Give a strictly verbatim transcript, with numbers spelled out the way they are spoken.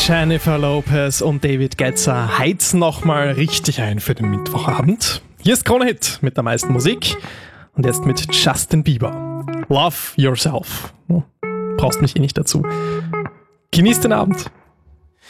Jennifer Lopez und David Guetta heizen nochmal richtig ein für den Mittwochabend. Hier ist Krone Hit mit der meisten Musik und jetzt mit Justin Bieber. Love Yourself. Brauchst mich eh nicht dazu. Genießt den Abend.